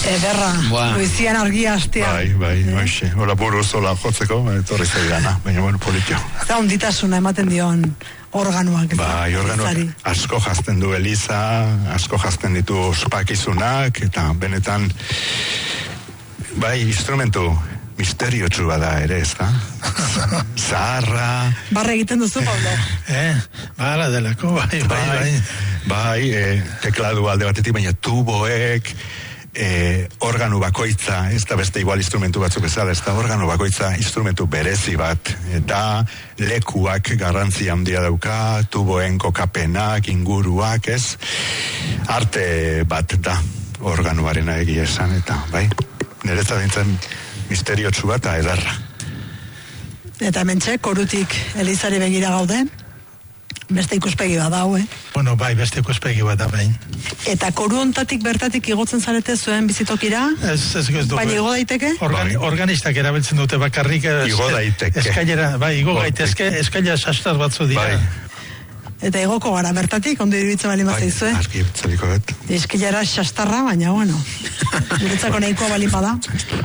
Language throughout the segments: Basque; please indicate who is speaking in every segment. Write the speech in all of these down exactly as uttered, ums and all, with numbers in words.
Speaker 1: Ederra, goizian argia astea.
Speaker 2: Bai, bai, bai, hola buruz, hola jotzeko, etorri zaigana, baina bueno, politio.
Speaker 1: Eta onditasuna ematen dion organoak.
Speaker 2: Bai, organoak asko jazten du Eliza, asko jazten ditu ospakizunak, eta benetan, bai, instrumentu misteriotsu bada ere, ez da? Zaharra...
Speaker 1: Barra egiten duzu, Pablo?
Speaker 3: Eh, barra delako, bai, bai, bai.
Speaker 2: Bai, eh, tekladu alde batetik, baina tuboek, eh, organu bakoitza, ez da beste igual instrumentu batzuk bezala, ez da organu bakoitza instrumentu berezi bat, eta lekuak garrantzi handia dauka, tuboen kokapenak, inguruak, ez? Arte bat da organuarena egia esan, eta, bai, niretzat dintzen misteriotsu bat, edarra.
Speaker 1: Eta mentxe, korutik Elizari begira gaude, beste ikuspegi bat dau, eh?
Speaker 3: Bueno, bai, beste ikuspegi bat da, behin.
Speaker 1: Eta koru ontatik bertatik igotzen zarete zuen bizitokira?
Speaker 3: Ez, ez, ez du.
Speaker 1: Baina igo daiteke?
Speaker 3: Organ, organistak erabiltzen dute bakarrik.
Speaker 2: Igo daiteke.
Speaker 3: Eskailera, bai, igo gaitezke, eskailera sastar batzu dira.
Speaker 2: Bai.
Speaker 1: Eta igoko gara bertatik, ondo iruditzen bali mazai zuen?
Speaker 2: Bai, argi bitzaliko bet.
Speaker 1: Eskailera sastarra, baina, bueno, guretzako nahikoa bali bada.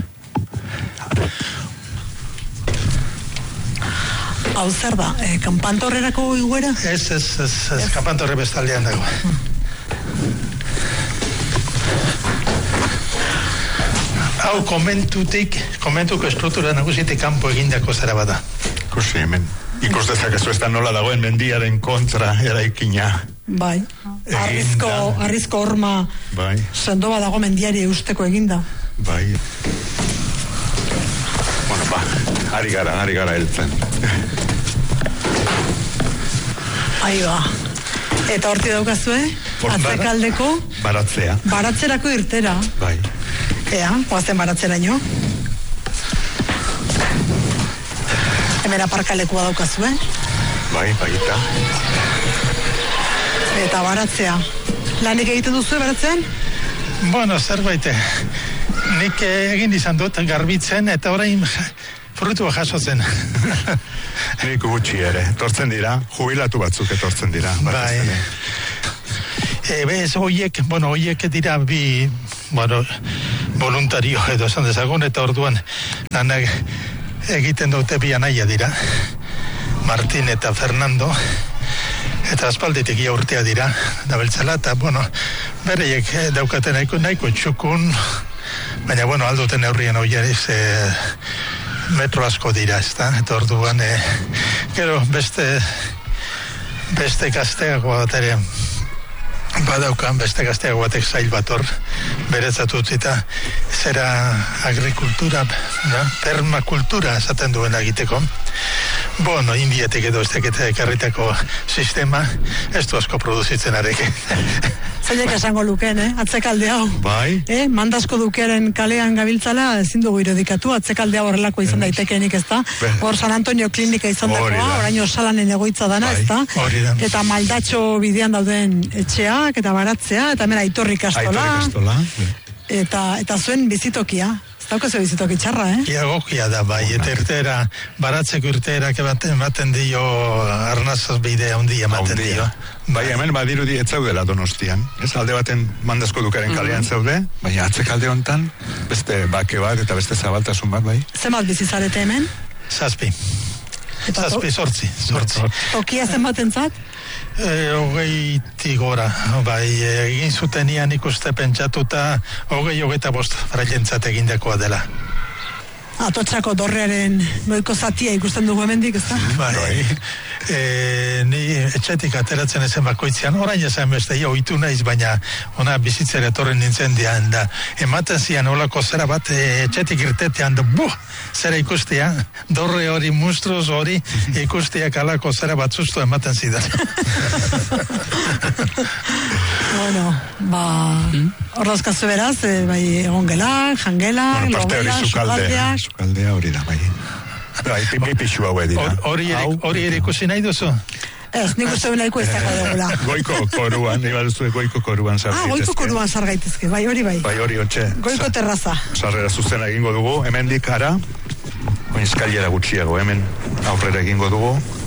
Speaker 1: Hau zer da, eh, kanpantorrerako iguera?
Speaker 3: Ez, ez, ez, ez, kanpantorre bestaldean dago. Hau komentutik, komentuko estruktura nagusitik kanpo egindako zera bada.
Speaker 2: Ikusi hemen, ikus dezakezu ez da nola dagoen mendiaren kontra eraikina.
Speaker 1: Bai, arrizko, arrizko horma
Speaker 2: bai.
Speaker 1: Sendo bat dago mendiari eusteko eginda.
Speaker 2: Bai. Bueno, ba, ari gara, ari gara heltzen.
Speaker 1: Ahi ba. Eta horti daukazue, atzekaldeko...
Speaker 2: Baratzea.
Speaker 1: Baratzerako irtera.
Speaker 2: Bai.
Speaker 1: Ea, oazen baratzeraino. Hemen aparkalekua daukazue.
Speaker 2: Bai, baita.
Speaker 1: Eta baratzea. Lanik egiten duzu baratzean?
Speaker 3: Bueno, zerbait. Nik egin izan dut garbitzen eta orain frutua jasotzen.
Speaker 2: Nik gutxi ere, etortzen dira, jubilatu batzuk etortzen dira.
Speaker 3: Bai. E, bez, oiek, bueno, oiek dira bi, bueno, voluntario edo esan dezagun, eta orduan lanak egiten dute bi anaia dira. Martin eta Fernando, eta aspalditik ia urtea dira, dabiltzela, eta, bueno, bereiek daukaten nahiko, nahiko txukun, baina, bueno, alduten neurrien oiariz, e, metro asko dira, ez da, eta orduan, e, gero, beste, beste gazteago bat ere, badaukan beste gazteago batek zail bat hor, beretzatut eta zera agrikultura, no? Permakultura esaten duen egiteko. Bueno, indietik edo ez tekete ekarritako sistema, ez du asko produzitzen areke.
Speaker 1: Zainek esango luken, eh? Atzekalde hau.
Speaker 2: Bai.
Speaker 1: Eh? Mandasko dukearen kalean gabiltzala, ezin dugu irudikatu, atzekalde hau horrelako izan daitekeenik, ez da? Hor San Antonio klinika izan dagoa, oraino Osalanen egoitza dana, ez da? Eta Maldatxo bidean dauden etxeak, eta baratzea, eta mera Aitorri Kastola.
Speaker 2: Aitorri Kastola.
Speaker 1: Eta, eta zuen bizitokia. Daukazu bizitoki txarra, eh?
Speaker 3: Ia gokia da, bai, eta irtera, baratzeko irtera, ematen dio, arnazaz bidea handia ematen dio.
Speaker 2: Bai, hemen badirudi ez zaudela Donostian. Ez alde baten Mandasko dukaren kalean zaude, baina atzekalde hontan, beste bake bat eta beste zabaltasun bat, bai.
Speaker 1: Zenbat bizizarete hemen?
Speaker 3: Zazpi. Zazpi, sortzi. Sortzi.
Speaker 1: Tokia zenbaten zat?
Speaker 3: E, hogei gora, bai, egin zutenian ikuste pentsatuta hogei hogeita bost frailentzat egindakoa dela.
Speaker 1: Atotxako dorrearen noiko zatia ikusten dugu hemendik, ez da?
Speaker 3: Bai, e, ni etxetik ateratzen ezen bakoitzean, orain esan beste, jo, ohitu naiz, baina ona bizitzera etorren nintzen dian, da, ematen zian olako zera bat, e, etxetik irtetean, da, buh, zera ikustea, dorre hori, monstruos hori, ikusteak alako zera bat susto ematen zidan.
Speaker 1: Bueno, ba, horrazkazu beraz, e, bai, egon gelak, jangelak,
Speaker 2: bueno,
Speaker 1: logelak, sukaldeak.
Speaker 2: Sukaldea hori da, bai. Bai, pipipixu hau edira.
Speaker 3: Hori ere ikusi nahi duzu?
Speaker 1: Ez, nik uste nahiko ez dago dugula.
Speaker 2: Goiko koruan, niba duzu goiko koruan sargaitezke.
Speaker 1: Ah, goiko koruan sargaitezke, bai, hori bai.
Speaker 2: Bai, hori ontxe.
Speaker 1: Goiko terraza.
Speaker 2: Sarrera zuzena egingo dugu, hemendik ara, oin eskailera gutxiago, hemen aurrera egingo dugu.